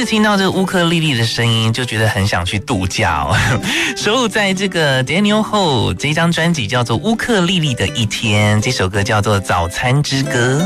次听到这个乌克丽丽的声音，就觉得很想去度假哦。收录在这个 Daniel Ho 这张专辑叫做《乌克丽丽的一天》，这首歌叫做《早餐之歌》。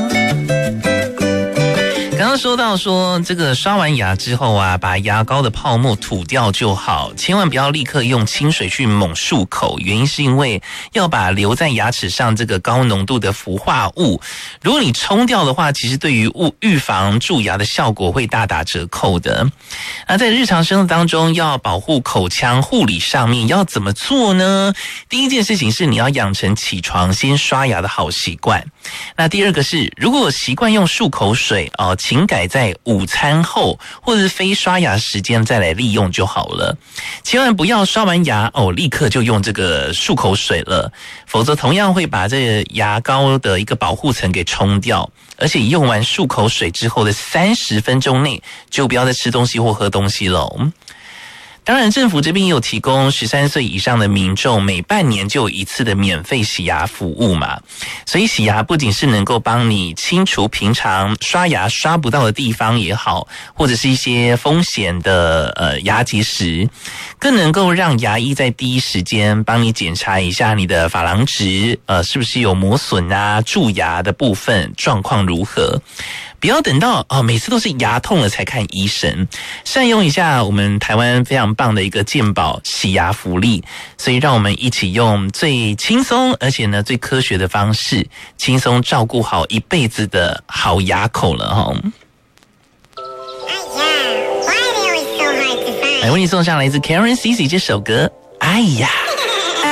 刚刚说到说这个刷完牙之后啊，把牙膏的泡沫吐掉就好，千万不要立刻用清水去猛漱口，原因是因为要把留在牙齿上这个高浓度的氟化物，如果你冲掉的话，其实对于预防蛀牙的效果会大打折扣的。那在日常生活当中要保护口腔护理上面要怎么做呢？第一件事情是你要养成起床先刷牙的好习惯。那第二个是，如果习惯用漱口水请改在午餐后或者是非刷牙时间再来利用就好了，千万不要刷完牙立刻就用这个漱口水了，否则同样会把这个牙膏的一个保护层给冲掉，而且用完漱口水之后的30分钟内就不要再吃东西或喝东西了。当然政府这边也有提供13岁以上的民众每半年就有一次的免费洗牙服务嘛，所以洗牙不仅是能够帮你清除平常刷牙刷不到的地方也好，或者是一些风险的牙结石，更能够让牙医在第一时间帮你检查一下你的珐琅质是不是有磨损啊，蛀牙的部分状况如何。不要等到每次都是牙痛了才看医生，善用一下我们台湾非常棒的一个健保洗牙福利，所以让我们一起用最轻松而且呢最科学的方式，轻松照顾好一辈子的好牙口了齁。来为你送上来自 Karen CC 这首歌，哎呀。